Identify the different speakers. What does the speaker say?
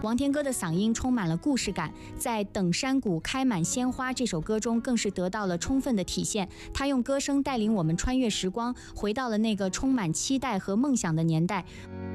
Speaker 1: 王天歌的嗓音充满了故事感，在《等山谷开满鲜花》这首歌中更是得到了充分的体现。他用歌声带领我们穿越时光，回到了那个充满期待和梦想的年代。